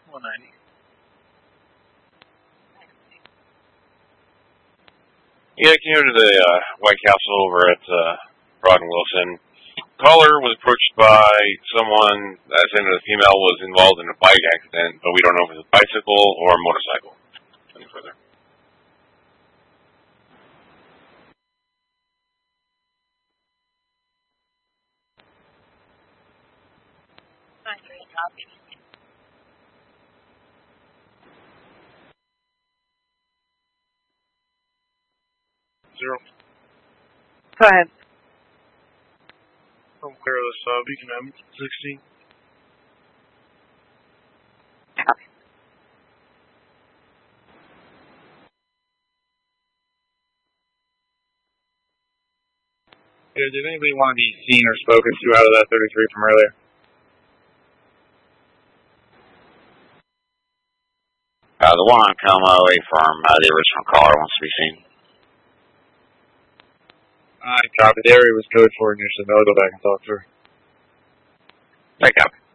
190. Yeah, I came to the White Castle over at Broad and Wilson. Caller was approached by someone that said that the female was involved in a bike accident, but we don't know if it was a bicycle or a motorcycle. Any further? Zero. Go ahead. I'm clear of the sub. You can have 16. Copy. Yeah, did anybody want to be seen or spoken to out of that 33 from earlier? The one on Como from the original caller wants to be seen. Copy. The area was code for initially, but I'll go back and talk to her. Take up.